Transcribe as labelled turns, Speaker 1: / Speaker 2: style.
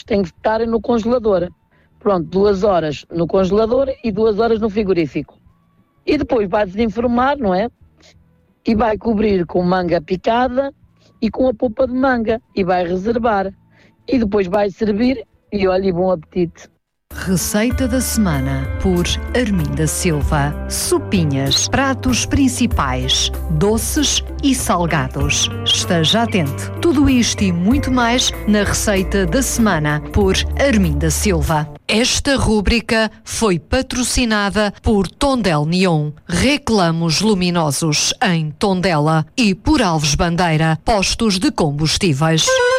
Speaker 1: tem que estar no congelador. Pronto, 2 horas no congelador e 2 horas no frigorífico. E depois vai desenformar, não é? E vai cobrir com manga picada e com a polpa de manga. E vai reservar. E depois vai servir e olha, bom apetite.
Speaker 2: Receita da semana por Arminda Silva. Sopinhas, pratos principais, doces e salgados. Esteja atento. Tudo isto e muito mais na Receita da Semana por Arminda Silva. Esta rúbrica foi patrocinada por Tondela Neon, reclamos luminosos em Tondela, e por Alves Bandeira, postos de combustíveis.